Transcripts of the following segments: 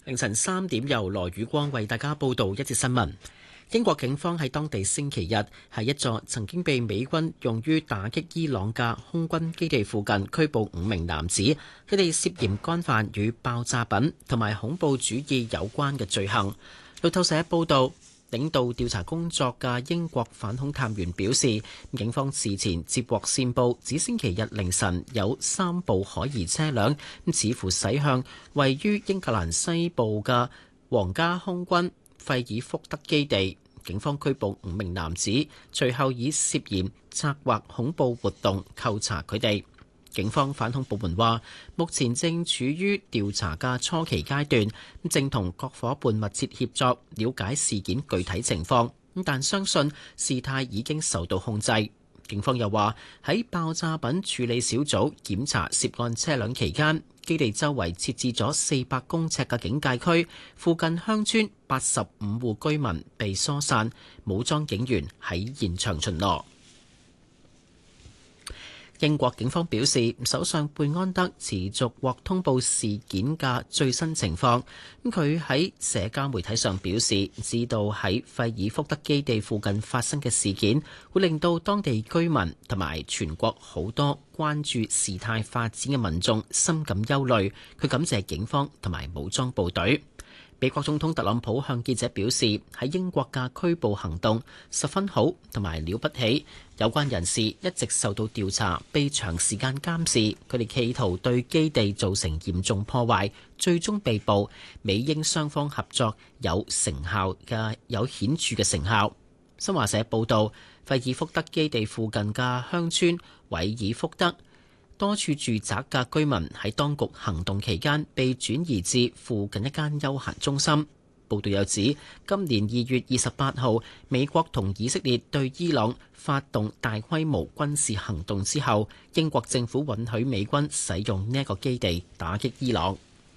凌晨3點，由羅宇光為大家報道一節新聞。英國警方喺當地星期日喺一座曾經被美軍用於打擊伊朗嘅空軍基地附近拘捕5名男子，佢哋涉嫌干犯與爆炸品同埋恐怖主義有關嘅罪行。路透社報道，領導調查工作嘅英國反恐探員表示，警方事前接獲線報，指星期日凌晨有3部可疑車輛似乎駛向位於英格蘭西部嘅皇家空軍費爾福德基地。警方拘捕5名男子，隨後以涉嫌策劃恐怖活動扣查佢哋。警方反恐部門話，目前正處於調查嘅初期階段，正同各夥伴密切協作，了解事件具體情況，但相信事態已經受到控制。警方又話，喺爆炸品處理小組檢查涉案車輛期間，基地周圍設置咗400公尺嘅警戒區，附近鄉村85戶居民被疏散，武裝警員喺現場巡邏。英國警方表示，首相貝安德持續獲通報事件嘅最新情況。佢喺社交媒體上表示，知道喺費爾福德基地附近發生嘅事件，會令到當地居民同埋全國好多關注事態發展嘅民眾深感憂慮。佢感謝警方同埋武裝部隊。美國總統特朗普向記者表示，喺英國嘅拘捕行動十分好同埋了不起，有關人士一直受到調查，被長時間監視，佢哋企圖對基地造成嚴重破壞，最終被捕。美英雙方合作有顯著嘅成效。新華社報道，費爾福德基地附近嘅鄉村韋爾福德，多處住宅嘅居民喺當局行動期間被轉移至附近一間休閒中心。報道又指，今年2月28號，美國同以色列對伊朗發動大規模軍事行動之後，英國政府允許美軍使用呢一個基地打擊伊朗。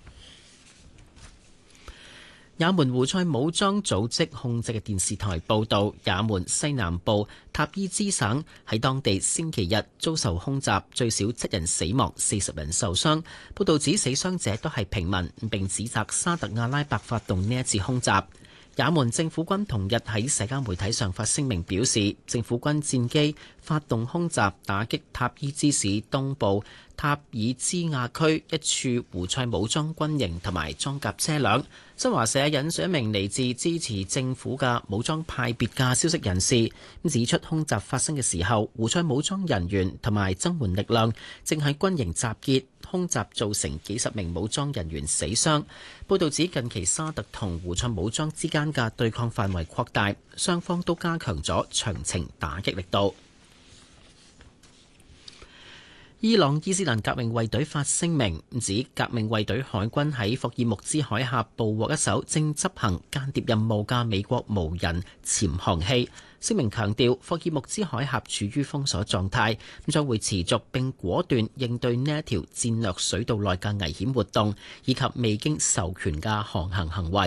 也門胡塞武裝組織控制嘅電視台報導，也門西南部塔伊茲省喺當地星期日遭受空襲，最少7人死亡，40人受傷。報導指死傷者都係平民，並指責沙特阿拉伯發動呢一次空襲。也門政府軍同日喺社交媒體上發聲明表示，政府軍戰機發動空襲，打擊塔伊茲市東部塔爾茲亞區一處胡塞武裝軍營同埋裝甲車輛。新華社引述一名嚟自支持政府嘅武裝派別嘅消息人士，指出空襲發生嘅時候，胡塞武裝人員同埋增援力量正喺軍營集結，空襲造成幾十名武裝人員死傷。報導指近期沙特同胡塞武裝之間嘅對抗範圍擴大，雙方都加強咗長程打擊力度。伊朗伊斯蘭革命衛隊發聲明，指革命衛隊海軍喺霍爾木茲海峽捕獲一艘正執行間諜任務嘅美國無人潛航器。聲明強調，霍爾木茲海峽處於封鎖狀態，將會持續並果斷應對呢一條戰略水道內嘅危險活動，以及未經授權嘅航行行為。